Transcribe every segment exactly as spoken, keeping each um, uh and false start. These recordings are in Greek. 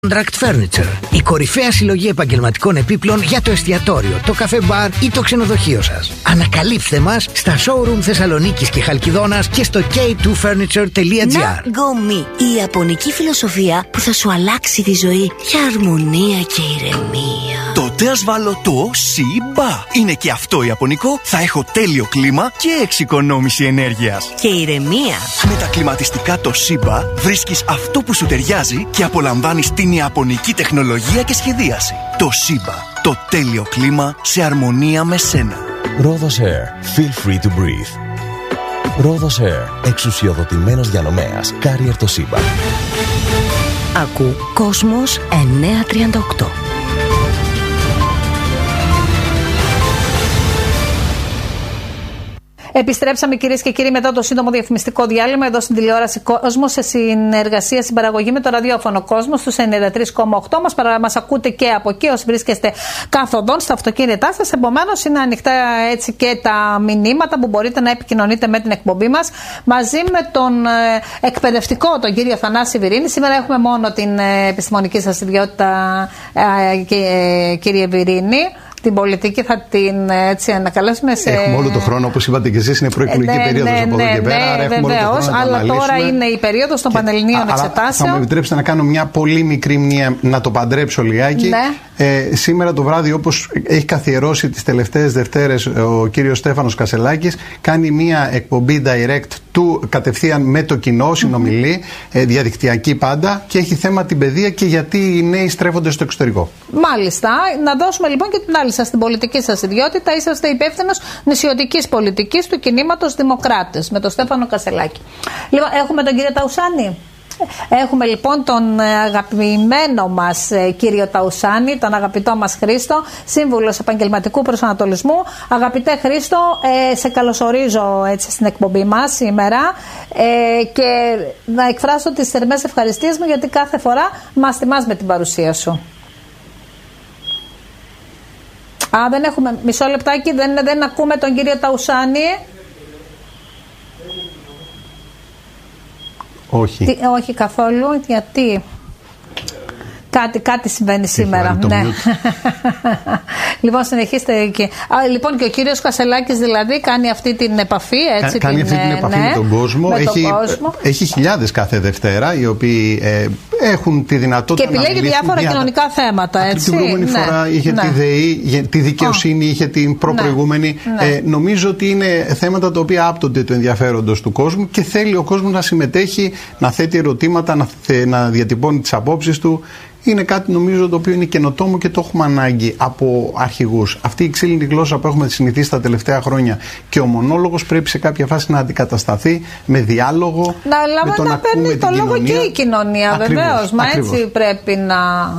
Contract Furniture. Η κορυφαία συλλογή επαγγελματικών επίπλων για το εστιατόριο, το καφέ μπαρ ή το ξενοδοχείο σας. Ανακαλύψτε μας στα showroom Θεσσαλονίκης και Χαλκιδόνας και στο κέι τού φέρνιτσερ τελεία τζι άρ. Ναγκομι, η ιαπωνική φιλοσοφία που θα σου αλλάξει τη ζωή για αρμονία και ηρεμία. Τότε ας βάλω το Σιμπα. Είναι και αυτό ιαπωνικό, θα έχω τέλειο κλίμα και εξοικονόμηση ενέργειας. Και ηρεμία. Με τα κλιματιστικά το Σιμπα βρίσκεις αυτό που σου ταιριάζει και απολαμβάνεις την ιαπωνική τεχνολογία και σχεδίαση. Το Σιμπα. Το τέλειο κλίμα σε αρμονία με σένα. Rhodos Air. Feel free to breathe. Rhodos Air. Εξουσιοδοτημένος διανομέας. Carrier το Σιμπα. Ακού Κόσμος εννιακόσια τριάντα οκτώ. Επιστρέψαμε, κυρίες και κύριοι, μετά το σύντομο διαφημιστικό διάλειμμα εδώ στην τηλεόραση Κόσμος, σε συνεργασία, συμπαραγωγή με το ραδιόφωνο Κόσμος στους ενενήντα τρία κόμμα οκτώ. Μας, μας ακούτε και από εκεί όσοι βρίσκεστε καθοδόν στα αυτοκίνητά σας. Επομένως, είναι ανοιχτά έτσι και τα μηνύματα που μπορείτε να επικοινωνείτε με την εκπομπή μας μαζί με τον ε, εκπαιδευτικό, τον κύριο Θανάση Βυρίνη. Σήμερα έχουμε μόνο την ε, επιστημονική σας ιδιότητα, ε, και, ε, κύριε Βυρίνη. Την πολιτική θα την έτσι ανακαλέσουμε σε. Έχουμε όλο τον χρόνο, όπως είπατε και εσείς, είναι προεκλογική ναι, περίοδος ναι, από εδώ ναι, και πέρα. ναι, άρα έχουμε βεβαίως, όλο τον χρόνο αλλά να τώρα είναι η περίοδος των πανελληνίων εξετάσεων. Θα μου επιτρέψετε να κάνω μια πολύ μικρή μνήμα, να το παντρέψω λιγάκι. Ναι. Ε, σήμερα το βράδυ, όπως έχει καθιερώσει τις τελευταίες Δευτέρες ο κύριος Στέφανος Κασελάκης, κάνει μια εκπομπή direct του κατευθείαν με το κοινό, συνομιλεί, ε, διαδικτυακή πάντα, και έχει θέμα την παιδεία και γιατί οι νέοι στρέφονται στο εξωτερικό. Μάλιστα. Να δώσουμε λοιπόν και την άλλη σας την πολιτική σας ιδιότητα. Είσαστε υπεύθυνος νησιωτικής πολιτικής του κινήματος Δημοκράτες με τον Στέφανο Κασελάκη. Λοιπόν, έχουμε τον κύριο Ταουσάνη. Έχουμε λοιπόν τον αγαπημένο μας κύριο Ταουσάνη, τον αγαπητό μας Χρήστο, σύμβουλος επαγγελματικού προσανατολισμού. Αγαπητέ Χρήστο, ε, σε καλωσορίζω έτσι στην εκπομπή μας σήμερα ε, και να εκφράσω τις θερμές ευχαριστίες μου γιατί κάθε φορά μας τιμάς με την παρουσία σου. Α, δεν έχουμε, μισό λεπτάκι, δεν, δεν ακούμε τον κύριο Ταουσάνη. Όχι. Τι, όχι καθόλου, γιατί κάτι, κάτι συμβαίνει Τι σήμερα. Ναι. Λοιπόν, συνεχίστε εκεί. Α, λοιπόν, και ο κύριος Κασελάκης δηλαδή κάνει αυτή την επαφή. Έτσι, Κα, κάνει την, αυτή την επαφή ναι, με τον κόσμο. Με έχει, τον κόσμο. έχει χιλιάδες κάθε Δευτέρα οι οποίοι ε, έχουν τη δυνατότητα και επιλέγει να διάφορα διά... κοινωνικά θέματα. Έτσι. Την προηγούμενη ναι, φορά είχε ναι. τη ΔΕΗ, τη δικαιοσύνη, oh. είχε την προπροηγούμενη. Ναι. Ε, νομίζω ότι είναι θέματα τα οποία άπτονται του ενδιαφέροντος του κόσμου και θέλει ο κόσμος να συμμετέχει, να θέτει ερωτήματα, να, να διατυπώνει τις απόψεις του. Είναι κάτι νομίζω το οποίο είναι καινοτόμο και το έχουμε ανάγκη από αρχηγούς. Αυτή η ξύλινη γλώσσα που έχουμε συνηθίσει τα τελευταία χρόνια και ο μονόλογος πρέπει σε κάποια φάση να αντικατασταθεί με διάλογο. Να με το να, να παίρνει το λόγο και η κοινωνία, βεβαίως. Μα ακριβώς. Έτσι πρέπει να.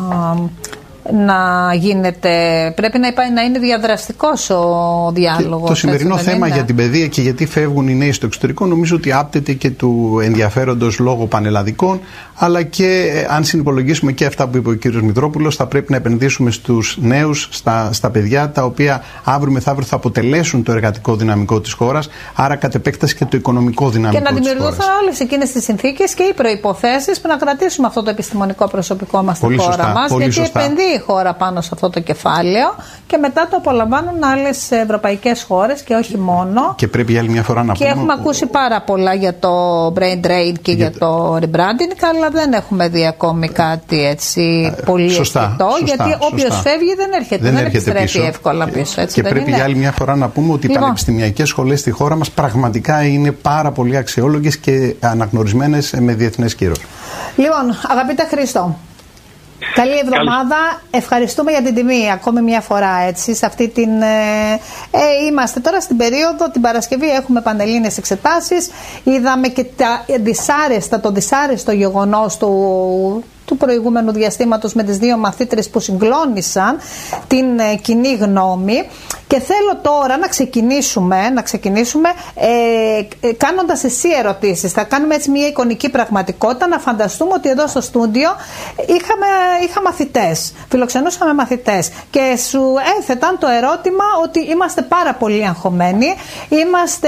να γίνεται, πρέπει να, υπά, να είναι διαδραστικός ο διάλογος. Το σημερινό έτσι, θέμα είναι. Για την παιδεία και γιατί φεύγουν οι νέοι στο εξωτερικό νομίζω ότι άπτεται και του ενδιαφέροντος λόγω πανελλαδικών, αλλά και αν συνυπολογίσουμε και αυτά που είπε ο κύριος Μητρόπουλος, θα πρέπει να επενδύσουμε στους νέους, στα, στα παιδιά, τα οποία αύριο μεθαύριο θα αποτελέσουν το εργατικό δυναμικό της χώρας, άρα κατ' επέκταση και το οικονομικό δυναμικό της χώρας. Και να δημιουργηθούν όλες εκείνες τις συνθήκες και οι προϋποθέσεις που να κρατήσουμε αυτό το επιστημονικό προσωπικό μας στη χώρα μας, γιατί σωστά. επενδύει η χώρα πάνω σε αυτό το κεφάλαιο και μετά το απολαμβάνουν άλλες ευρωπαϊκές χώρες και όχι μόνο. Και πρέπει για άλλη μια φορά να και πούμε. Και έχουμε ακούσει πάρα πολλά για το brain drain και για, για το rebranding, αλλά δεν έχουμε δει ακόμη κάτι έτσι ε, πολύ αισθητό. Γιατί όποιος φεύγει δεν έρχεται, δεν, δεν έρχεται επιστρέφει πίσω. εύκολα πίσω. Έτσι, και δεν πρέπει είναι. για άλλη μια φορά να πούμε ότι λοιπόν, οι πανεπιστημιακές σχολές στη χώρα μας πραγματικά είναι πάρα πολύ αξιόλογες και αναγνωρισμένες με διεθνές κύρος. Λοιπόν, αγαπητέ Χρήστο. Καλή εβδομάδα. Ευχαριστούμε για την τιμή ακόμη μια φορά έτσι, σε αυτή την, ε, ε, είμαστε τώρα στην περίοδο, την Παρασκευή έχουμε πανελλήνιες εξετάσεις. Είδαμε και τα δυσάρεστα, το δυσάρεστο γεγονός του, του προηγούμενου διαστήματος με τις δύο μαθήτρες που συγκλώνησαν την ε, κοινή γνώμη. Και θέλω τώρα να ξεκινήσουμε, να ξεκινήσουμε ε, ε, κάνοντας εσύ ερωτήσεις. Θα κάνουμε έτσι μια εικονική πραγματικότητα, να φανταστούμε ότι εδώ στο στούντιο είχαμε, είχα μαθητές, φιλοξενούσαμε μαθητές και σου έθεταν το ερώτημα ότι είμαστε πάρα πολύ αγχωμένοι, είμαστε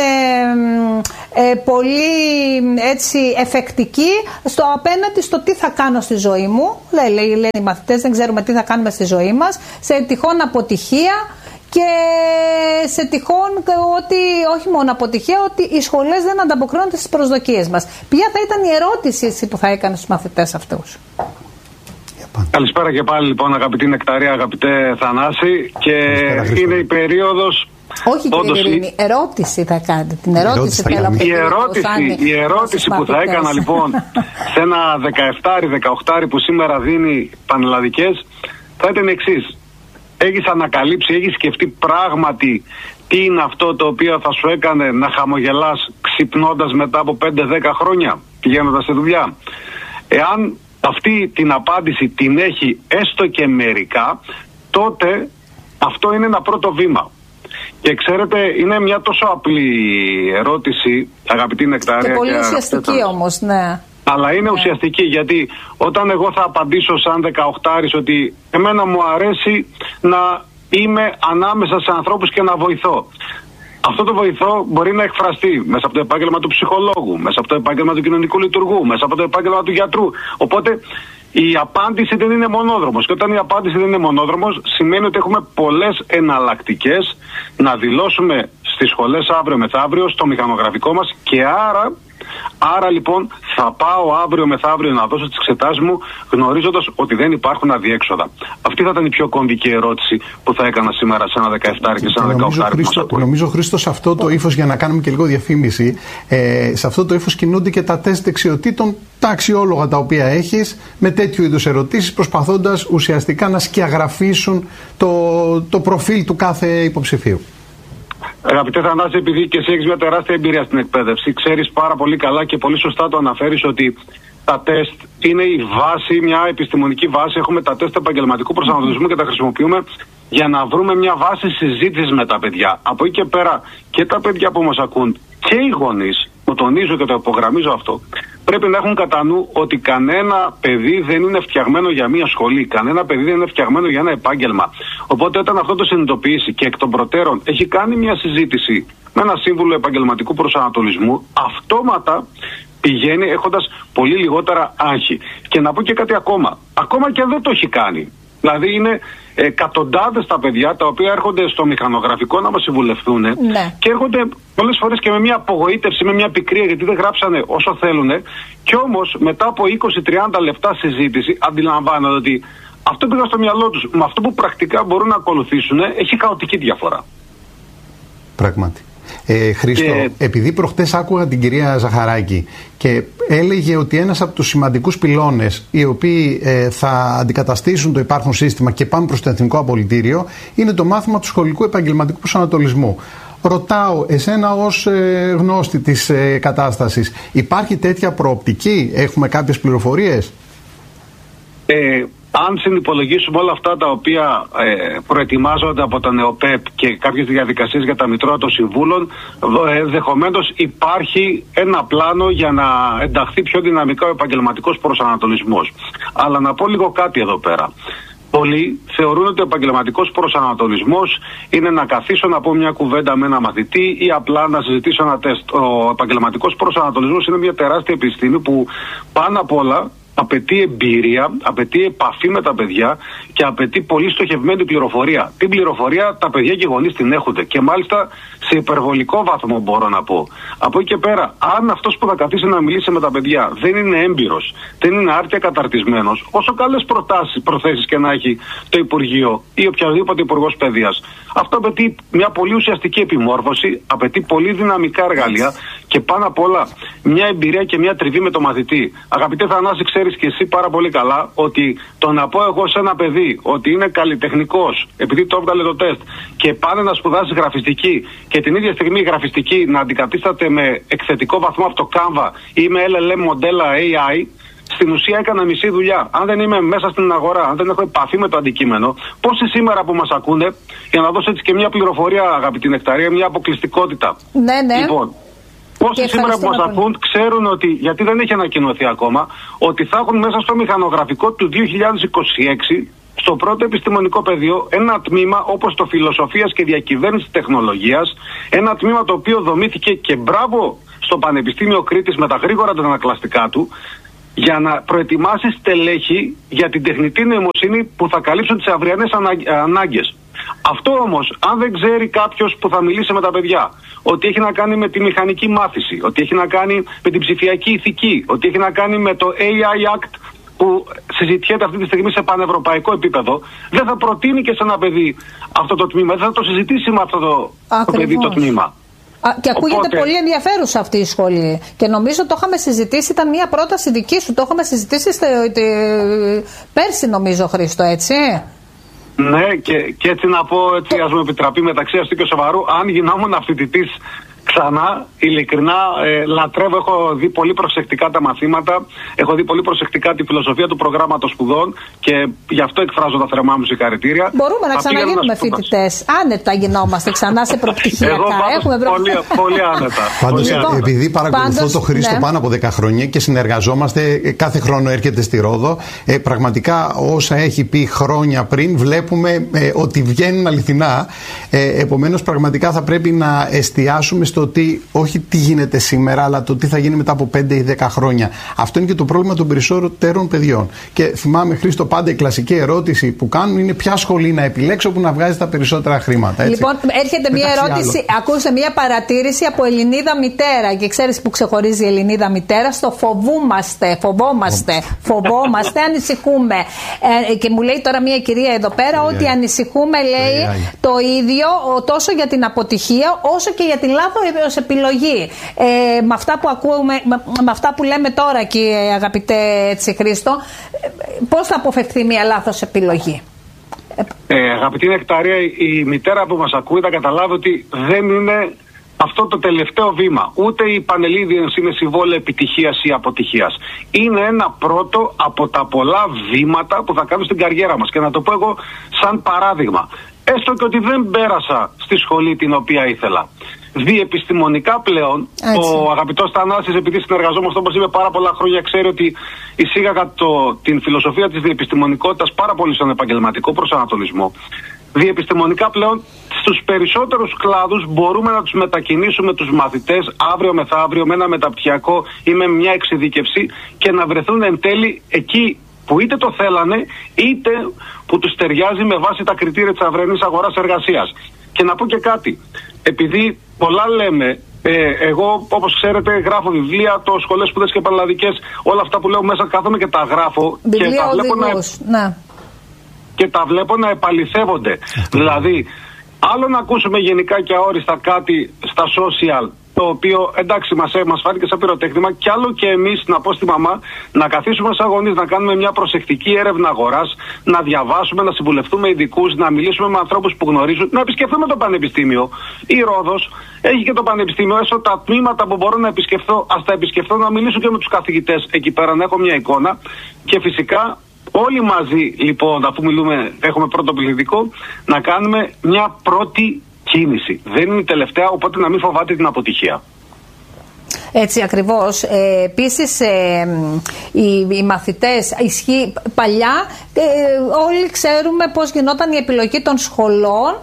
ε, πολύ έτσι εφεκτικοί στο απέναντι στο τι θα κάνω στη ζωή μου. Λέει, λέει, λένε οι μαθητές, δεν ξέρουμε τι θα κάνουμε στη ζωή μας, σε τυχόν αποτυχία και σε τυχόν ότι όχι μόνο αποτυχία, ότι οι σχολές δεν ανταποκρίνονται στις προσδοκίες μας. Ποια θα ήταν η ερώτηση εσύ που θα έκανες στους μαθητές αυτούς? Καλησπέρα και πάλι λοιπόν αγαπητή Νεκταρία, αγαπητέ Θανάση, και είναι η περίοδος. Όχι κύριε Ειρήνη, ερώτηση θα κάνετε. Την ερώτηση η ερώτηση, η ερώτηση, η ερώτηση που θα έκανα λοιπόν σε ένα δεκαεπτάρι δεκαοκτάρι που σήμερα δίνει πανελλαδικές θα ήταν εξής. Έχεις ανακαλύψει, έχεις σκεφτεί πράγματι τι είναι αυτό το οποίο θα σου έκανε να χαμογελάς ξυπνώντας μετά από πέντε δέκα χρόνια πηγαίνοντας σε δουλειά? Εάν αυτή την απάντηση την έχει έστω και μερικά, τότε αυτό είναι ένα πρώτο βήμα. Και ξέρετε, είναι μια τόσο απλή ερώτηση, αγαπητή Νεκτάρια. Και πολύ ουσιαστική όμως, ναι. Αλλά είναι ναι. ουσιαστική, γιατί όταν εγώ θα απαντήσω σαν δεκαοκτάρης ότι εμένα μου αρέσει να είμαι ανάμεσα σε ανθρώπους και να βοηθώ. Αυτό το βοηθό μπορεί να εκφραστεί μέσα από το επάγγελμα του ψυχολόγου, μέσα από το επάγγελμα του κοινωνικού λειτουργού, μέσα από το επάγγελμα του γιατρού. Οπότε η απάντηση δεν είναι μονόδρομος. Και όταν η απάντηση δεν είναι μονόδρομος, σημαίνει ότι έχουμε πολλές εναλλακτικές να δηλώσουμε στις σχολές αύριο μεθαύριο, στο μηχανογραφικό μας, και άρα, άρα λοιπόν θα πάω αύριο μεθαύριο να δώσω τις εξετάσεις μου γνωρίζοντας ότι δεν υπάρχουν αδιέξοδα. Αυτή θα ήταν η πιο κομβική ερώτηση που θα έκανα σήμερα σε ένα δεκαεπτάρι και σε ένα δεκαοκτάρι. Νομίζω, Χρήστο, σε αυτό το ύφος, για να κάνουμε και λίγο διαφήμιση, ε, σε αυτό το ύφος κινούνται και τα τεστ δεξιοτήτων, τα αξιόλογα τα οποία έχεις, με τέτοιου είδους ερωτήσεις, προσπαθώντας ουσιαστικά να σκιαγραφίσουν το, το προφίλ του κάθε υποψηφίου. Αγαπητέ Θανάση, επειδή και εσύ έχεις μια τεράστια εμπειρία στην εκπαίδευση, ξέρεις πάρα πολύ καλά και πολύ σωστά το αναφέρεις ότι τα τεστ είναι η βάση, μια επιστημονική βάση. Έχουμε τα τεστ επαγγελματικού προσανατολισμού και τα χρησιμοποιούμε για να βρούμε μια βάση συζήτησης με τα παιδιά. Από εκεί και πέρα και τα παιδιά που μας ακούν και οι γονείς, το τονίζω και το υπογραμμίζω αυτό, πρέπει να έχουν κατά νου ότι κανένα παιδί δεν είναι φτιαγμένο για μια σχολή, κανένα παιδί δεν είναι φτιαγμένο για ένα επάγγελμα. Οπότε όταν αυτό το συνειδητοποιήσει και εκ των προτέρων έχει κάνει μια συζήτηση με ένα σύμβουλο επαγγελματικού προσανατολισμού, αυτόματα πηγαίνει έχοντας πολύ λιγότερα άγχη. Και να πω και κάτι ακόμα, ακόμα και αν δεν το έχει κάνει. Δηλαδή είναι εκατοντάδες τα παιδιά τα οποία έρχονται στο μηχανογραφικό να μας συμβουλευτούν, ναι. Και έρχονται πολλές φορές και με μια απογοήτευση, με μια πικρία, γιατί δεν γράψανε όσο θέλουν, και όμως μετά από είκοσι με τριάντα λεπτά συζήτηση αντιλαμβάνονται ότι αυτό πήγα στο μυαλό τους με αυτό που πρακτικά μπορούν να ακολουθήσουν έχει χαοτική διαφορά. Πράγματι. Ε, Χρήστο, και... επειδή προχτές άκουγα την κυρία Ζαχαράκη και έλεγε ότι ένας από τους σημαντικούς πυλώνες οι οποίοι ε, θα αντικαταστήσουν το υπάρχον σύστημα και πάνε προς το εθνικό απολυτήριο είναι το μάθημα του σχολικού επαγγελματικού προσανατολισμού. Ρωτάω, εσένα ως ε, γνώστη της ε, κατάστασης, υπάρχει τέτοια προοπτική, έχουμε κάποιες πληροφορίες? Ε, αν συνυπολογίσουμε όλα αυτά τα οποία ε, προετοιμάζονται από τον ΕΟΠΕΠ και κάποιες διαδικασίες για τα μητρώα των συμβούλων, ε, δεχομένως υπάρχει ένα πλάνο για να ενταχθεί πιο δυναμικά ο επαγγελματικός προσανατολισμός. Αλλά να πω λίγο κάτι εδώ πέρα. Πολλοί θεωρούν ότι ο επαγγελματικός προσανατολισμός είναι να καθίσω να πω μια κουβέντα με ένα μαθητή ή απλά να συζητήσω ένα τεστ. Ο επαγγελματικός προσανατολισμός είναι μια τεράστια επιστήμη που πάνω απ' όλα απαιτεί εμπειρία, απαιτεί επαφή με τα παιδιά και απαιτεί πολύ στοχευμένη πληροφορία. Την πληροφορία τα παιδιά και οι γονείς την έχονται και μάλιστα σε υπερβολικό βαθμό, μπορώ να πω. Από εκεί και πέρα, αν αυτός που θα καθίσει να μιλήσει με τα παιδιά δεν είναι έμπειρος, δεν είναι άρτια καταρτισμένος, όσο καλές προτάσεις, προθέσεις και να έχει το Υπουργείο ή οποιαδήποτε Υπουργός Παιδείας, αυτό απαιτεί μια πολύ ουσιαστική επιμόρφωση, απαιτεί πολύ δυναμικά εργαλεία και πάνω απ' όλα μια εμπειρία και μια τριβή με το μαθητή. Αγαπητέ Θανάση, ξέρεις και εσύ πάρα πολύ καλά ότι το να πω εγώ σε ένα παιδί ότι είναι καλλιτεχνικός επειδή το έβγαλε το τεστ και πάνε να σπουδάσει γραφιστική και την ίδια στιγμή η γραφιστική να αντικαθίσταται με εκθετικό βαθμό από το Canva ή με ελ ελ εμ μοντέλα έι άι, στην ουσία έκανα μισή δουλειά. Αν δεν είμαι μέσα στην αγορά, αν δεν έχω επαφή με το αντικείμενο, πόσοι σήμερα που μας ακούνε, για να δώσω έτσι και μια πληροφορία, αγαπητή Νεκταρία, μια αποκλειστικότητα. Ναι, ναι. Λοιπόν, πόσοι σήμερα που μας ακούν ξέρουν ότι, γιατί δεν έχει ανακοινωθεί ακόμα, ότι θα έχουν μέσα στο μηχανογραφικό του δύο χιλιάδες είκοσι έξι, στο πρώτο επιστημονικό πεδίο, ένα τμήμα όπως το Φιλοσοφίας και Διακυβέρνηση Τεχνολογίας, ένα τμήμα το οποίο δομήθηκε και μπράβο στο Πανεπιστήμιο Κρήτης με τα γρήγορα αντανακλαστικά του, για να προετοιμάσει στελέχη για την τεχνητή νοημοσύνη που θα καλύψουν τις αυριανές ανάγκες. Αυτό όμως, αν δεν ξέρει κάποιος που θα μιλήσει με τα παιδιά, ότι έχει να κάνει με τη μηχανική μάθηση, ότι έχει να κάνει με την ψηφιακή ηθική, ότι έχει να κάνει με το έι άι Act που συζητιέται αυτή τη στιγμή σε πανευρωπαϊκό επίπεδο, δεν θα προτείνει και σε ένα παιδί αυτό το τμήμα, δεν θα το συζητήσει με αυτό το, το παιδί το τμήμα. Α, και ακούγεται Οπότε... πολύ ενδιαφέρουσα αυτή η σχολή. Και νομίζω το είχαμε συζητήσει, ήταν μια πρόταση δική σου. Το είχαμε συζητήσει στε, τε, πέρσι, νομίζω, Χρήστο, έτσι. Ναι, και, και έτσι να πω, έτσι, ας μου επιτραπεί μεταξύ αστείου και σοβαρού, αν γινόμουν φοιτητής ξανά, ειλικρινά, ε, λατρεύω, έχω δει πολύ προσεκτικά τα μαθήματα, έχω δει πολύ προσεκτικά τη φιλοσοφία του προγράμματος σπουδών και γι' αυτό εκφράζω τα θερμά μου συγχαρητήρια. Μπορούμε να ξαναγίνουμε φοιτητές. Άνετα γινόμαστε ξανά σε προπτυχιακά. Εγώ Έχουμε προ... πολύ, πολύ άνετα. Πάντως, πολύ επειδή παρακολουθώ Πάντως, το Χρήστο, ναι, πάνω από δέκα χρόνια και συνεργαζόμαστε, κάθε χρόνο έρχεται στη Ρόδο, ε, πραγματικά όσα έχει πει χρόνια πριν βλέπουμε ε, ότι βγαίνουν αληθινά. Ε, επομένως, πραγματικά θα πρέπει να εστιάσουμε στο ότι όχι τι γίνεται σήμερα, αλλά το τι θα γίνει μετά από πέντε ή δέκα χρόνια. Αυτό είναι και το πρόβλημα των περισσότερων παιδιών. Και θυμάμαι, Χρήστο, πάντα η κλασική ερώτηση που κάνουν είναι ποια σχολή να επιλέξω που να βγάζει τα περισσότερα χρήματα. Έτσι. Λοιπόν, έρχεται μια ερώτηση, ακούσε μια παρατήρηση από Ελληνίδα μητέρα. Και ξέρεις που ξεχωρίζει η Ελληνίδα μητέρα? Στο φοβούμαστε, φοβόμαστε, φοβόμαστε, ανησυχούμε. Ε, και μου λέει τώρα μια κυρία εδώ πέρα yeah, ότι yeah. ανησυχούμε, λέει, yeah, yeah. το ίδιο τόσο για την αποτυχία όσο και για την λάθος επιλογή. Ε, με αυτά που ακούμε, με, με αυτά που λέμε τώρα, και αγαπητέ έτσι, Χρήστο, πώς θα αποφευθεί μια λάθος επιλογή? Ε, αγαπητή Νεκταρία, η μητέρα που μας ακούει θα καταλάβει ότι δεν είναι αυτό το τελευταίο βήμα. Ούτε η Πανελλήνιες είναι συμβόλαιο επιτυχίας ή αποτυχίας. Είναι ένα πρώτο από τα πολλά βήματα που θα κάνουμε στην καριέρα μας. Και να το πω εγώ σαν παράδειγμα. Έστω και ότι δεν πέρασα στη σχολή την οποία ήθελα. Διεπιστημονικά πλέον, έτσι, ο αγαπητός Θανάσης, επειδή συνεργαζόμαστε όπως είπε πάρα πολλά χρόνια, ξέρει ότι εισήγαγα το, την φιλοσοφία της διεπιστημονικότητας πάρα πολύ στον επαγγελματικό προσανατολισμό. Διεπιστημονικά πλέον στους περισσότερους κλάδους μπορούμε να τους μετακινήσουμε τους μαθητές αύριο μεθαύριο με ένα μεταπτυχιακό ή με μια εξειδίκευση και να βρεθούν εν τέλει εκεί που είτε το θέλανε είτε που τους ταιριάζει με βάση τα κριτήρια της αυριανής αγοράς εργασίας. Και να πω και κάτι, επειδή πολλά λέμε, ε, εγώ όπως ξέρετε γράφω βιβλία, το σχολές σπουδές και πανελλαδικές, όλα αυτά που λέω μέσα κάθομαι και τα γράφω βιβλία και τα βλέπω να... ναι. και τα βλέπω να επαληθεύονται. Δηλαδή, άλλο να ακούσουμε γενικά και αόριστα κάτι στα social, το οποίο εντάξει μας, μας φάνηκε σαν πυροτέχνημα, κι άλλο και εμείς, να πω στη μαμά, να καθίσουμε σαν γονείς, να κάνουμε μια προσεκτική έρευνα αγοράς, να διαβάσουμε, να συμβουλευτούμε ειδικούς, να μιλήσουμε με ανθρώπους που γνωρίζουν, να επισκεφθούμε το Πανεπιστήμιο. Η Ρόδος έχει και το Πανεπιστήμιο, έστω τα τμήματα που μπορώ να επισκεφθώ, ας τα επισκεφθώ, να μιλήσω και με τους καθηγητές εκεί πέρα, να έχω μια εικόνα και φυσικά. Όλοι μαζί, λοιπόν, αφού μιλούμε, έχουμε πρώτο πληθυντικό, να κάνουμε μια πρώτη κίνηση. Δεν είναι η τελευταία, οπότε να μην φοβάται την αποτυχία. Έτσι ακριβώς. Ε, επίσης, ε, οι, οι μαθητές, ισχύει παλιά, ε, όλοι ξέρουμε πώς γινόταν η επιλογή των σχολών.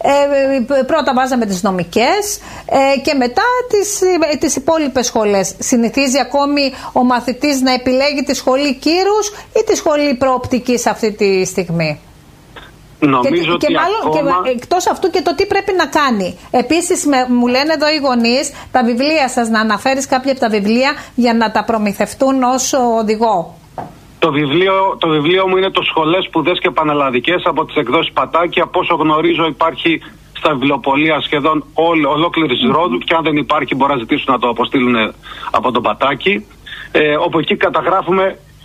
Ε, πρώτα βάζαμε τις νομικές ε, και μετά τις, τις υπόλοιπες σχολές. Συνηθίζει ακόμη ο μαθητής να επιλέγει τη σχολή κύρους ή τη σχολή προοπτικής αυτή τη στιγμή? Νομίζω και, ότι και μάλλον ακόμα... και εκτός αυτού και το τι πρέπει να κάνει. Επίσης με, μου λένε εδώ οι γονείς, τα βιβλία σας, να αναφέρεις κάποια από τα βιβλία για να τα προμηθευτούν ως οδηγό. Το βιβλίο, το βιβλίο μου είναι το Σχολές Σπουδές και Πανελλαδικές από τις εκδόσεις Πατάκη. Από όσο γνωρίζω υπάρχει στα βιβλιοπωλεία σχεδόν ολόκληρης mm-hmm. Ρόδου, και αν δεν υπάρχει μπορεί να ζητήσουν να το αποστείλουν από τον Πατάκη, ε, όπου εκεί καταγράφουμε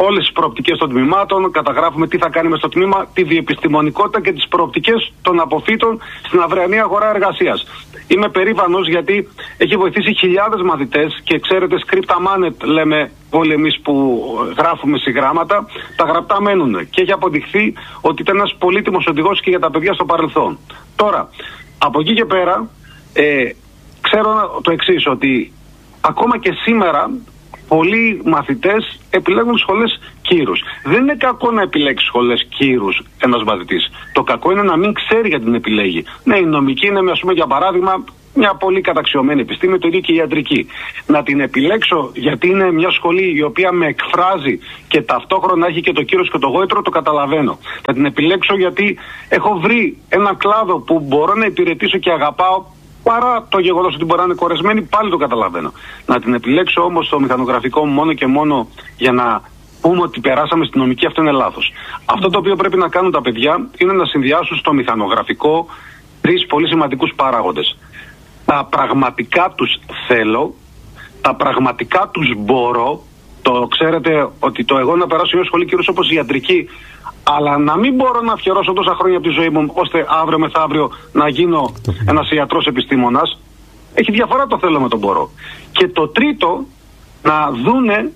όλες τις προοπτικές των τμήματων, καταγράφουμε τι θα κάνει μες στο τμήμα, τη διεπιστημονικότητα και τις προοπτικές των αποφύτων στην αυριανή αγορά εργασίας. Είμαι περήφανος γιατί έχει βοηθήσει χιλιάδες μαθητές και ξέρετε, scripta manet λέμε όλοι εμείς που γράφουμε συγγράμματα, τα γραπτά μένουν και έχει αποδειχθεί ότι ήταν ένας πολύτιμος οδηγός και για τα παιδιά στο παρελθόν. Τώρα, από εκεί και πέρα, ε, ξέρω το εξής, ότι ακόμα και σήμερα πολλοί μαθητές επιλέγουν σχολές κύρους. Δεν είναι κακό να επιλέξει σχολές κύρους ένας μαθητής. Το κακό είναι να μην ξέρει γιατί την επιλέγει. Ναι, η νομική είναι, ας πούμε, για παράδειγμα, μια πολύ καταξιωμένη επιστήμη, το ίδιο και η ιατρική. Να την επιλέξω γιατί είναι μια σχολή η οποία με εκφράζει και ταυτόχρονα έχει και το κύρος και το γόητρο, το καταλαβαίνω. Να την επιλέξω γιατί έχω βρει ένα κλάδο που μπορώ να υπηρετήσω και αγαπάω, παρά το γεγονός ότι μπορεί να είναι κορεσμένη, πάλι το καταλαβαίνω. Να την επιλέξω όμως στο μηχανογραφικό μόνο και μόνο για να πούμε ότι περάσαμε στην νομική, αυτό είναι λάθος. Αυτό το οποίο πρέπει να κάνουν τα παιδιά είναι να συνδυάσουν στο μηχανογραφικό τρεις πολύ σημαντικούς παράγοντες. Τα πραγματικά τους θέλω, τα πραγματικά τους μπορώ. Το ξέρετε ότι το εγώ να περάσω μια σχολή κυρίως όπως η ιατρική, αλλά να μην μπορώ να αφιερώσω τόσα χρόνια από τη ζωή μου ώστε αύριο μεθαύριο να γίνω ένας ιατρός επιστήμονας. Έχει διαφορά το θέλω με τον μπορώ. Και το τρίτο, να δούνε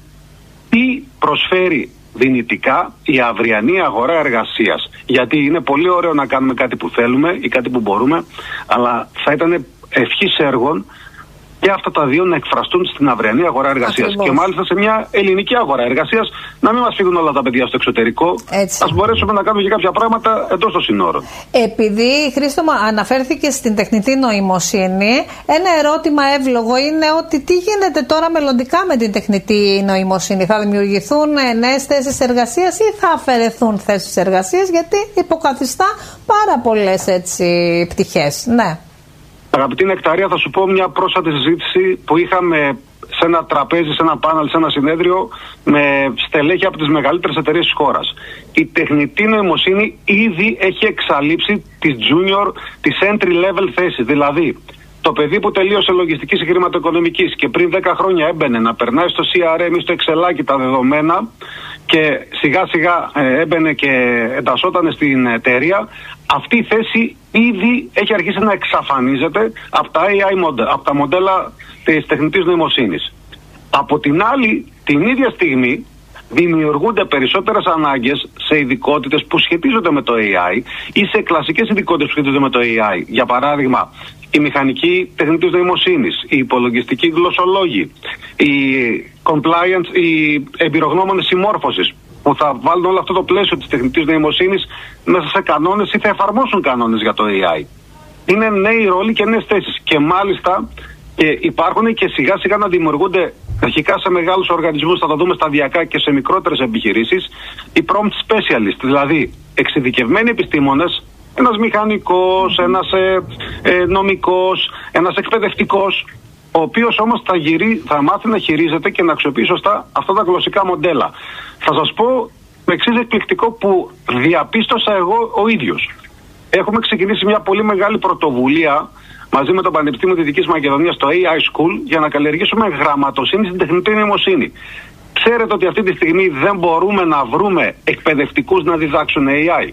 τι προσφέρει δυνητικά η αυριανή αγορά εργασίας. Γιατί είναι πολύ ωραίο να κάνουμε κάτι που θέλουμε ή κάτι που μπορούμε, αλλά θα ήταν ευχής έργων και αυτά τα δύο να εκφραστούν στην αυριανή αγορά εργασίας. Και μάλιστα σε μια ελληνική αγορά εργασίας, να μην μας φύγουν όλα τα παιδιά στο εξωτερικό. Έτσι. Ας μπορέσουμε να κάνουμε και κάποια πράγματα εντός των συνόρων. Επειδή, Χρήστο, αναφέρθηκε στην τεχνητή νοημοσύνη, ένα ερώτημα εύλογο είναι ότι τι γίνεται τώρα μελλοντικά με την τεχνητή νοημοσύνη. Θα δημιουργηθούν νέες θέσεις εργασίας ή θα αφαιρεθούν θέσεις εργασίας, γιατί υποκαθιστά πάρα πολλές έτσι πτυχές. Ναι. Αγαπητή Νεκταρία, θα σου πω μια πρόσφατη συζήτηση που είχαμε σε ένα τραπέζι, σε ένα πάνελ, σε ένα συνέδριο με στελέχη από τις μεγαλύτερες εταιρείες της χώρας. Η τεχνητή νοημοσύνη ήδη έχει εξαλείψει τις junior, τις entry level θέσεις. Δηλαδή, το παιδί που τελείωσε λογιστικής και χρηματοοικονομικής και πριν δέκα χρόνια έμπαινε να περνάει στο σι αρ εμ ή στο Excelάκι τα δεδομένα και σιγά σιγά ε, έμπαινε και εντασσόταν στην εταιρεία, αυτή η θέση ήδη έχει αρχίσει να εξαφανίζεται από τα έι άι μοντέλα, από τα μοντέλα της τεχνητής νοημοσύνης. Από την άλλη, την ίδια στιγμή δημιουργούνται περισσότερες ανάγκες σε ειδικότητες που σχετίζονται με το έι άι ή σε κλασικές ειδικότητες που σχετίζονται με το έι άι. Για παράδειγμα, η μηχανική τεχνητής νοημοσύνης, οι υπολογιστικοί γλωσσολόγοι, οι compliance, οι εμπειρογνώμονες συμμόρφωσης, που θα βάλουν όλο αυτό το πλαίσιο της τεχνητής νοημοσύνης μέσα σε κανόνες ή θα εφαρμόσουν κανόνες για το έι άι. Είναι νέοι ρόλοι και νέες θέσεις. Και μάλιστα και υπάρχουν και σιγά σιγά να δημιουργούνται αρχικά σε μεγάλους οργανισμούς, θα το δούμε σταδιακά και σε μικρότερες επιχειρήσεις, οι prompt specialists, δηλαδή εξειδικευμένοι επιστήμονες, ένας μηχανικός, ένας ε, ε, νομικός, ένας εκπαιδευτικός, ο οποίος όμως θα, γυρί, θα μάθει να χειρίζεται και να αξιοποιεί σωστά αυτά τα γλωσσικά μοντέλα. Θα σας πω το εξής εκπληκτικό που διαπίστωσα εγώ ο ίδιος. Έχουμε ξεκινήσει μια πολύ μεγάλη πρωτοβουλία μαζί με το Πανεπιστήμιο Δυτικής Μακεδονίας, το έι άι School, για να καλλιεργήσουμε γραμματοσύνη στην τεχνητή νοημοσύνη. Ξέρετε ότι αυτή τη στιγμή δεν μπορούμε να βρούμε εκπαιδευτικούς να διδάξουν έι άι.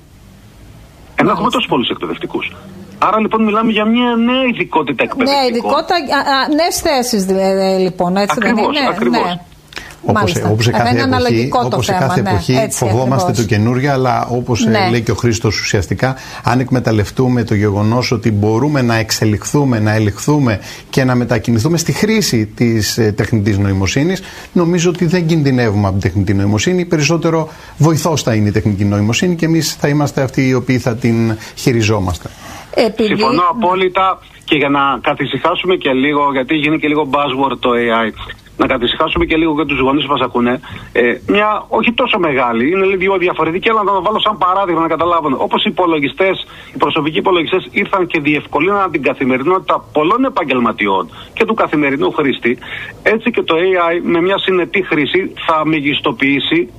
Ενώ έχουμε τόσους πολλούς εκπαιδευτικούς. Άρα λοιπόν μιλάμε για μια νέα ειδικότητα εκπαιδευτικών. Νέα ειδικότητα, νέες θέσεις λοιπόν, έτσι ακριβώς, δεν είναι. Ακριβώς. Ναι. Όπως, όπως σε κάθε εποχή, όπως σε κάθε ναι, εποχή έτσι, φοβόμαστε ακριβώς. το καινούργιο, αλλά όπως ναι. λέει και ο Χρήστος, ουσιαστικά αν εκμεταλλευτούμε το γεγονός ότι μπορούμε να εξελιχθούμε, να ελιχθούμε και να μετακινηθούμε στη χρήση της ε, τεχνητής νοημοσύνης, νομίζω ότι δεν κινδυνεύουμε από την τεχνητή νοημοσύνη. Περισσότερο βοηθός θα είναι η τεχνητή νοημοσύνη και εμείς θα είμαστε αυτοί οι οποίοι θα την χειριζόμαστε. Επειδή... Συμφωνώ απόλυτα, και για να καθησυχάσουμε και λίγο, γιατί γίνει και λίγο buzzword το έι άι, να καθησυχάσουμε και λίγο για τους γονείς που μας ακούνε, ε, μια όχι τόσο μεγάλη, είναι λίγο διαφορετική, αλλά να το βάλω σαν παράδειγμα να καταλάβουν. Όπως οι υπολογιστές, οι προσωπικοί υπολογιστές ήρθαν και διευκολύναν την καθημερινότητα πολλών επαγγελματιών και του καθημερινού χρήστη, έτσι και το έι άι με μια συνετή χρήση θα μεγιστοποιήσει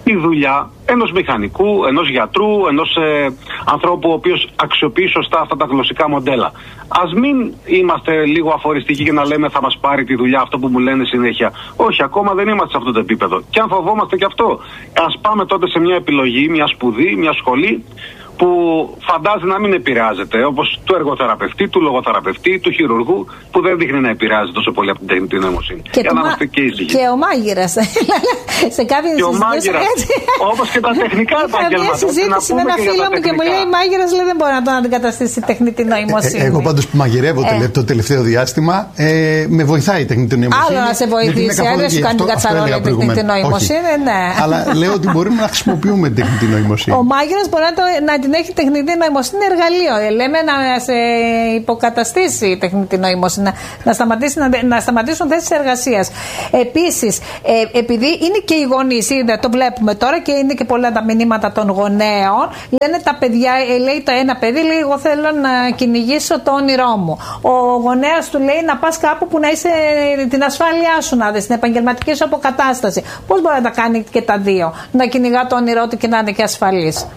η δουλειά ενός μηχανικού, ενός γιατρού, ενός ε, ανθρώπου ο οποίος αξιοποιεί σωστά αυτά τα γλωσσικά μοντέλα. Ας μην είμαστε λίγο αφοριστικοί και να λέμε θα μας πάρει τη δουλειά αυτό που μου λένε συνέχεια. Όχι, ακόμα δεν είμαστε σε αυτό το επίπεδο. Και αν φοβόμαστε και αυτό, ας πάμε τότε σε μια επιλογή, μια σπουδή, μια σχολή που φαντάζει να μην επηρεάζεται, όπως του εργοθεραπευτή, του λογοθεραπευτή, του χειρουργού, που δεν δείχνει να επηρεάζεται τόσο πολύ από την τεχνητή νοημοσύνη. Και, Για να μα... και, και ο μάγειρας. σε κάποιες και ο μάγειρας, όπως και τα τεχνικά επαγγέλματα. Είχα μια συζήτηση με ένα φίλο μου και μου λέει: μάγειρας λέει, δεν μπορεί να τον αντικαταστήσει η τεχνητή νοημοσύνη. Ε, εγώ πάντως που μαγειρεύω ε. το τελευταίο διάστημα, ε, με βοηθάει η τεχνητή νοημοσύνη. Άλλο να σε βοηθήσει, αν δεν σου κάνει την κατσαρόλα η τεχνητή νοημοσύνη. Αλλά λέω ότι μπορούμε να χρησιμοποιούμε την τεχνητή νοημοσύνη. Ο μάγειρας μπορεί να την έχει τεχνητή νοημοσύνη εργαλείο. Λέμε να σε υποκαταστήσει η τεχνητή νοημοσύνη, να, σταματήσει, να, να σταματήσουν θέσεις εργασίας. Επίσης, ε, επειδή είναι και οι γονείς, το βλέπουμε τώρα και είναι και πολλά τα μηνύματα των γονέων, λένε τα παιδιά, λέει το ένα παιδί, λέει εγώ θέλω να κυνηγήσω το όνειρό μου. Ο γονέας του λέει να πας κάπου που να είσαι την ασφάλειά σου, να δεις την επαγγελματική σου αποκατάσταση. Πώς μπορεί να τα κάνει και τα δύο, να κυνηγά το όνειρό του και να είναι και ασφαλής?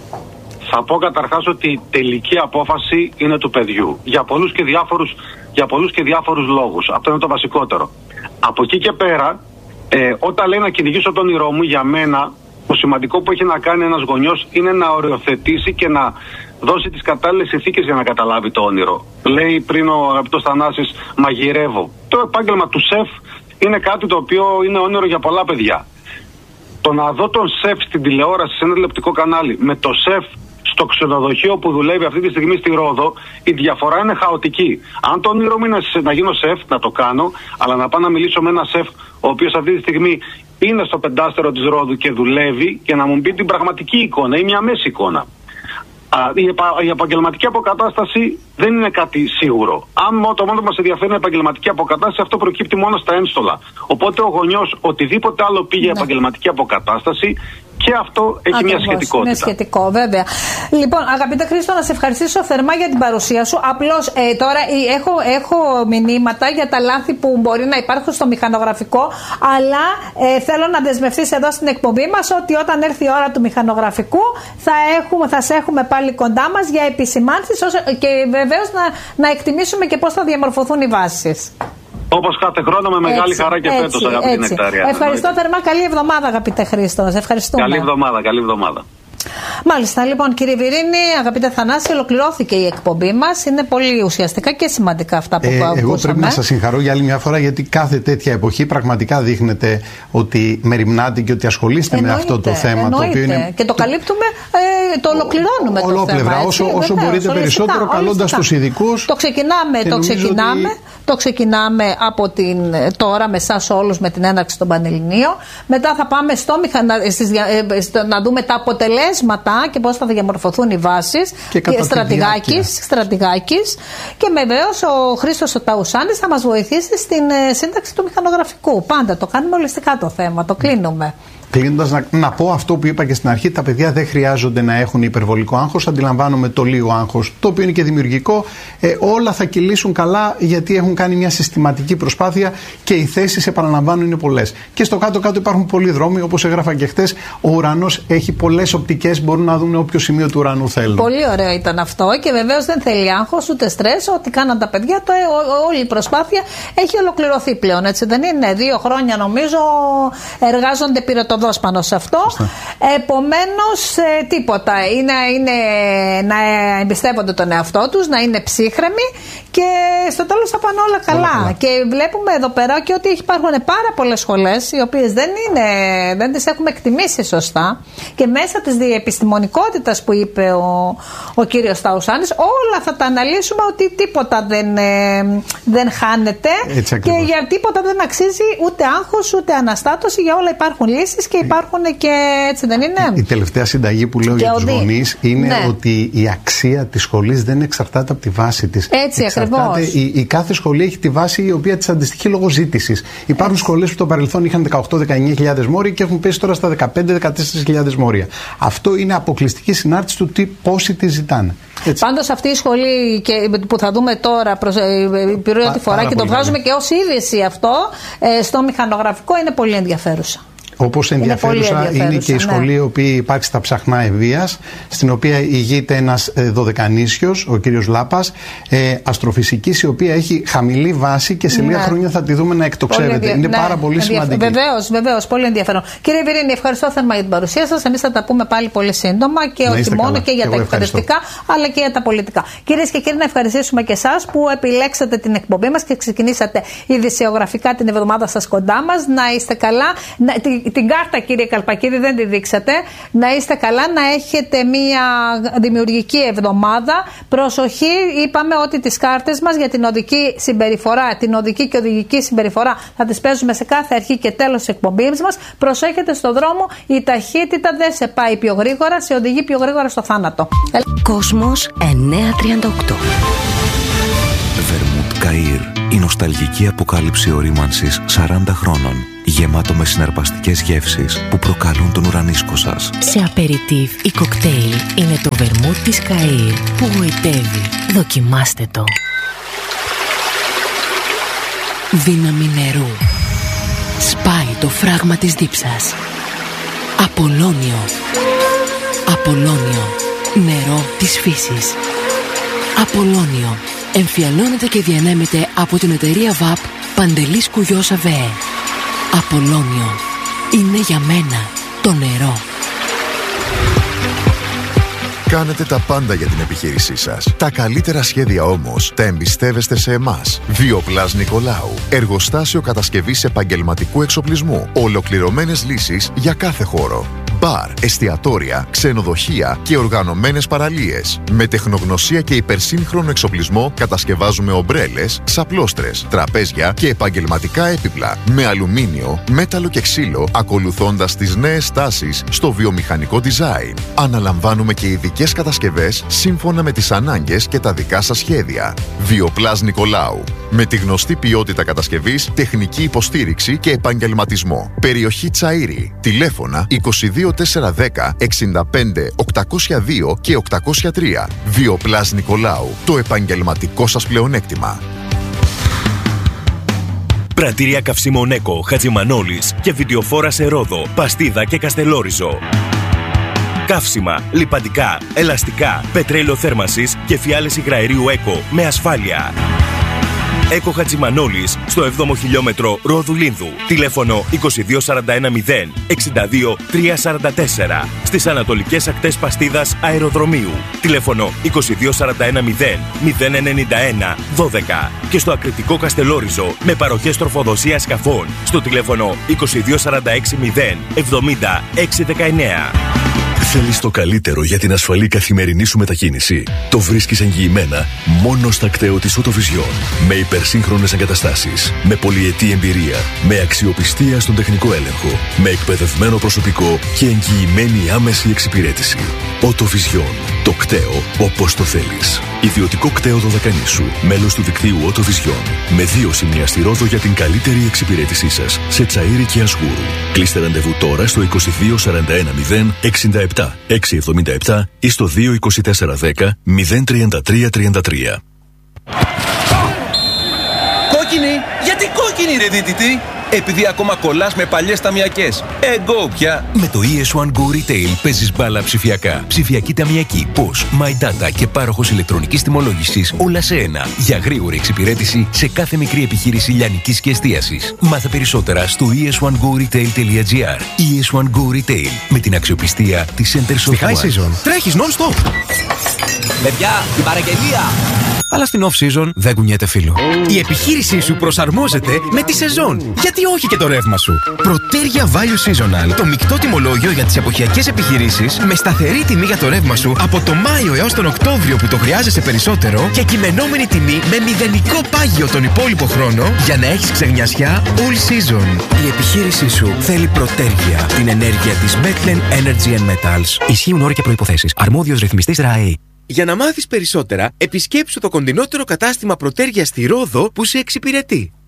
Θα πω καταρχάς ότι η τελική απόφαση είναι του παιδιού. Για πολλούς και διάφορους, για πολλούς και διάφορους λόγους. Αυτό είναι το βασικότερο. Από εκεί και πέρα, ε, όταν λέει να κυνηγήσω τον όνειρό μου, για μένα το σημαντικό που έχει να κάνει ένας γονιός είναι να οριοθετήσει και να δώσει τις κατάλληλες συνθήκες για να καταλάβει το όνειρο. Λέει πριν ο αγαπητός Θανάσης, μαγειρεύω. Το επάγγελμα του σεφ είναι κάτι το οποίο είναι όνειρο για πολλά παιδιά. Το να δω τον σεφ στην τηλεόραση σε ένα τηλεοπτικό κανάλι με το σεφ στο ξενοδοχείο που δουλεύει αυτή τη στιγμή στη Ρόδο, η διαφορά είναι χαοτική. Αν το όνειρό μου είναι να γίνω σεφ, να το κάνω, αλλά να πάω να μιλήσω με ένα σεφ ο οποίος αυτή τη στιγμή είναι στο πεντάστερο της Ρόδου και δουλεύει και να μου πει την πραγματική εικόνα ή μια μέση εικόνα. Α, η, επα, η επαγγελματική αποκατάσταση δεν είναι κάτι σίγουρο. Αν το μόνο που μας ενδιαφέρει είναι η επαγγελματική αποκατάσταση, αυτό προκύπτει μόνο στα ένστολα. Οπότε ο γονιός, οτιδήποτε άλλο πήγε ναι. επαγγελματική αποκατάσταση, και αυτό έχει Ακριβώς, μια σχετικότητα. Είναι σχετικό, βέβαια. Λοιπόν, αγαπητέ Χρήστο, να σε ευχαριστήσω θερμά για την παρουσία σου. Απλώς ε, τώρα ε, έχω, έχω μηνύματα για τα λάθη που μπορεί να υπάρχουν στο μηχανογραφικό, αλλά ε, θέλω να δεσμευτείς εδώ στην εκπομπή μας ότι όταν έρθει η ώρα του μηχανογραφικού θα, έχουμε, θα σε έχουμε πάλι κοντά μας για επισημάνσεις και βεβαίως να, να εκτιμήσουμε και πώς θα διαμορφωθούν οι βάσεις. Όπως κάθε χρόνο, με μεγάλη έτσι, χαρά και έτσι, φέτος, αγαπητή Νεκτάρια. Ευχαριστώ θερμά. Καλή εβδομάδα, αγαπητέ Χρήστο. Σε ευχαριστούμε. Καλή εβδομάδα, καλή εβδομάδα. Μάλιστα, λοιπόν, κύριε Βιρίνη, αγαπητέ Θανάση, ολοκληρώθηκε η εκπομπή μας. Είναι πολύ ουσιαστικά και σημαντικά αυτά που ε, ακούσαμε. Εγώ πρέπει να σας συγχαρώ για άλλη μια φορά, γιατί κάθε τέτοια εποχή πραγματικά δείχνετε ότι μεριμνάτε και ότι ασχολείστε εννοείται, με αυτό το θέμα. Εννοείται. Το οποίο είναι... Και το καλύπτουμε, ε, το ολοκληρώνουμε ο, το ολόπλευρα, θέμα. Έτσι, όσο, όσο βεβαίως, μπορείτε περισσότερο, καλώντας τους ειδικούς. Το ξεκινάμε, το ξεκινάμε. Ότι... Το ξεκινάμε από την, τώρα με εσάς όλους με την έναρξη των Πανελληνίων. Μετά θα πάμε στο μηχανα, στις, στο, να δούμε τα αποτελέσματα και πώς θα διαμορφωθούν οι βάσεις και, και στρατηγάκης, στρατηγάκης. Και βεβαίως ο Χρήστος ο Ταουσάνης θα μας βοηθήσει στην σύνταξη του μηχανογραφικού. Πάντα το κάνουμε ολιστικά το θέμα, το κλείνουμε. Κλείνοντας, να, να πω αυτό που είπα και στην αρχή: τα παιδιά δεν χρειάζονται να έχουν υπερβολικό άγχος. Αντιλαμβάνομαι το λίγο άγχος, το οποίο είναι και δημιουργικό. Ε, όλα θα κυλήσουν καλά, γιατί έχουν κάνει μια συστηματική προσπάθεια και οι θέσεις, επαναλαμβάνω, είναι πολλές. Και στο κάτω-κάτω υπάρχουν πολλοί δρόμοι, όπως έγραφα και χτες. Ο ουρανός έχει πολλές οπτικές, μπορούν να δουν όποιο σημείο του ουρανού θέλουν. Πολύ ωραίο ήταν αυτό και βεβαίως δεν θέλει άγχος ούτε στρες. Ό,τι κάναν τα παιδιά, το, ό, όλη η προσπάθεια έχει ολοκληρωθεί πλέον. Έτσι δεν είναι? Δύο χρόνια νομίζω εργάζονται πυροτοπικά πάνω σε αυτό. Επομένως, ε, τίποτα. Είναι, είναι να εμπιστεύονται τον εαυτό τους, να είναι ψύχρεμοι και στο τέλος θα πάνε όλα καλά. Όλα. Και βλέπουμε εδώ πέρα και ότι υπάρχουν πάρα πολλές σχολές οι οποίες δεν, είναι, δεν τις έχουμε εκτιμήσει σωστά και μέσα της διεπιστημονικότητας που είπε ο, ο κύριος Ταουσάνης, όλα θα τα αναλύσουμε ότι τίποτα δεν, ε, δεν χάνεται και για τίποτα δεν αξίζει ούτε άγχος ούτε αναστάτωση. Για όλα υπάρχουν λύσεις και υπάρχουν και έτσι δεν είναι? Η τελευταία συνταγή που λέω και για τους γονείς είναι ναι. ότι η αξία της σχολής δεν εξαρτάται από τη βάση της. Έτσι ακριβώς. Η, η κάθε σχολή έχει τη βάση η οποία της αντιστοιχεί λόγω ζήτησης. Υπάρχουν έτσι. Σχολές που στο παρελθόν είχαν δεκαοκτώ με δεκαεννιά χιλιάδες μόρια και έχουν πέσει τώρα στα δεκαπέντε με δεκατέσσερις χιλιάδες μόρια. Αυτό είναι αποκλειστική συνάρτηση του τι, πόσοι τη ζητάνε. Έτσι. Πάντως αυτή η σχολή και, που θα δούμε τώρα προς, ε, πρώτη φορά και το βγάζουμε και ως είδηση αυτό ε, στο μηχανογραφικό είναι πολύ ενδιαφέρουσα. Όπως ενδιαφέρουσα είναι, είναι και η σχολή, ναι, η οποία υπάρχει στα Ψαχνά Ευβοίας, στην οποία ηγείται ένας ε, δωδεκανήσιος, ο κύριος Λάπας, ε, αστροφυσικής, η οποία έχει χαμηλή βάση και σε λίγα, ναι, χρόνια θα τη δούμε να εκτοξεύεται. Είναι, ναι, πάρα πολύ σημαντική. Βεβαίως, βεβαίως, πολύ ενδιαφέρον. Κύριε Βιρίνη, ευχαριστώ θερμά για την παρουσία σας. Εμείς θα τα πούμε πάλι πολύ σύντομα και όχι μόνο καλά, και για και τα εκπαιδευτικά, αλλά και για τα πολιτικά. Κυρίες και κύριοι, να ευχαριστήσουμε και εσάς που επιλέξατε την εκπομπή μας και ξεκινήσατε ειδησιογραφικά την εβδομάδα σας κοντά μας. Να είστε καλά. Να, την, την κάρτα, κύριε Καλπακίδη, δεν τη δείξατε. Να είστε καλά, να έχετε μια δημιουργική εβδομάδα. Προσοχή, είπαμε ότι τις κάρτες μας για την οδική συμπεριφορά, την οδική και οδηγική συμπεριφορά θα τις παίζουμε σε κάθε αρχή και τέλος της εκπομπής μας. Προσέχετε στο δρόμο, η ταχύτητα δεν σε πάει πιο γρήγορα, σε οδηγεί πιο γρήγορα στο θάνατο. Κόσμος εννιακόσια τριάντα οκτώ. Βερμούτ Καΐρ. Η νοσταλγική αποκάλυψη ορίμανσης σαράντα χρόνων, γεμάτο με συναρπαστικές γεύσεις που προκαλούν τον ουρανίσκο σας. Σε απεριτίβ ή κοκτέιλ είναι το βερμούτ της Καΐρ που γοητεύει. Δοκιμάστε το. Δύναμη νερού. Σπάει το φράγμα της δίψας. Απολώνιο. Απολώνιο. Νερό της φύσης. Απολώνιο. Εμφιαλώνεται και διανέμεται από την εταιρεία βαπ Παντελής Κουγιός ΑΒΕ. Απολώνιο. Είναι για μένα το νερό. Κάνετε τα πάντα για την επιχείρησή σας. Τα καλύτερα σχέδια όμως τα εμπιστεύεστε σε εμάς. Βιοπλάς Νικολάου. Εργοστάσιο κατασκευής επαγγελματικού εξοπλισμού. Ολοκληρωμένες λύσεις για κάθε χώρο. Μπαρ, εστιατόρια, ξενοδοχεία και οργανωμένες παραλίες. Με τεχνογνωσία και υπερσύγχρονο εξοπλισμό κατασκευάζουμε ομπρέλες, ξαπλώστρες, τραπέζια και επαγγελματικά έπιπλα. Με αλουμίνιο, μέταλλο και ξύλο, ακολουθώντας τις νέες τάσεις στο βιομηχανικό design. Αναλαμβάνουμε και ειδικές κατασκευές σύμφωνα με τις ανάγκες και τα δικά σας σχέδια. Βιοπλάς Νικολάου. Με τη γνωστή ποιότητα κατασκευής, τεχνική υποστήριξη και επαγγελματισμό. Περιοχή Τσαΐρη. Τηλέφωνα είκοσι δύο τετρακόσια δέκα εξήντα πέντε οκτακόσια δύο και οκτακόσια τρία. Βιοπλάς Νικολάου. Το επαγγελματικό σας πλεονέκτημα. Πρατήρια καυσίμων Έκο, Χατζημανόλης και βιντεοφόρα σε Ρόδο, Παστίδα και Καστελόριζο. Καύσιμα, λιπαντικά, ελαστικά, πετρέλαιο θέρμανσης και φιάλες υγραερίου Έκο με ασφάλεια. Έκο Χατζημανόλης στο έβδομο χιλιόμετρο Ρόδου Λίνδου. Τηλέφωνο είκοσι δύο σαράντα ένα μηδέν εξήντα δύο τριακόσια σαράντα τέσσερα. Στις ανατολικές ακτές Παστίδας Αεροδρομίου. Τηλέφωνο είκοσι δύο σαράντα ένα μηδέν μηδέν ενενήντα ένα δώδεκα. Και στο Ακριτικό Καστελόριζο με παροχές τροφοδοσίας σκαφών στο τηλέφωνο είκοσι δύο σαράντα έξι μηδέν εβδομήντα έξι δεκαεννέα. Θέλεις το καλύτερο για την ασφαλή καθημερινή σου μετακίνηση? Το βρίσκεις εγγυημένα μόνο στα κτέο της Autovision. Με υπερσύγχρονες εγκαταστάσεις, με πολυετή εμπειρία, με αξιοπιστία στον τεχνικό έλεγχο, με εκπαιδευμένο προσωπικό και εγγυημένη άμεση εξυπηρέτηση. Autovision. Το κτέο όπως το θέλεις. Ιδιωτικό κτέο Δωδεκανήσου. Μέλος του δικτύου Autovision. Με δύο σημεία στη Ρόδο για την καλύτερη εξυπηρέτησή σας σε Τσαΐρη και Ασγούρου. Κλείστε ραντεβού τώρα στο είκοσι δύο σαράντα ένα μηδέν εξήντα επτά εξακόσια εβδομήντα επτά ή στο δύο είκοσι τέσσερα δέκα μηδέν τριάντα τρία τριάντα τρία. Κόκκινη! Γιατί κόκκινη ρε δίτητη? Επειδή ακόμα κολλάς με παλιές ταμιακές. Εγώ πια. Με το ι ες one Go Retail παίζεις μπάλα ψηφιακά. Ψηφιακή ταμιακή, Posh, My Data και πάροχος ηλεκτρονικής τιμολόγησης όλα σε ένα. Για γρήγορη εξυπηρέτηση σε κάθε μικρή επιχείρηση λιανικής και εστίασης. Μάθε περισσότερα στο ι ες one go retail τελεία τζι άρ. ι ες one Go Retail με την αξιοπιστία της Enter Στη High Season τρέχεις non-stop. Παιδιά, την παραγγελία! Αλλά στην off-season δεν κουνιέται φίλο. Η επιχείρησή σου προσαρμόζεται με τη σεζόν. Γιατί όχι και το ρεύμα σου. Προτέρια Value Seasonal. Το μεικτό τιμολόγιο για τις εποχιακές επιχειρήσεις με σταθερή τιμή για το ρεύμα σου από το Μάιο έως τον Οκτώβριο που το χρειάζεσαι περισσότερο και κειμενόμενη τιμή με μηδενικό πάγιο τον υπόλοιπο χρόνο για να έχεις ξεγνιασιά all season. Η επιχείρησή σου θέλει Προτέρια. Την ενέργεια της Metlen Energy and Metals. Ισχύουν όροι και προϋποθέσεις. Αρμόδιος ρυθμιστής ΡΑΕ. Για να μάθεις περισσότερα, επισκέψου το κοντινότερο κατάστημα Προτέρια στη Ρόδο που σε εξυπηρετεί.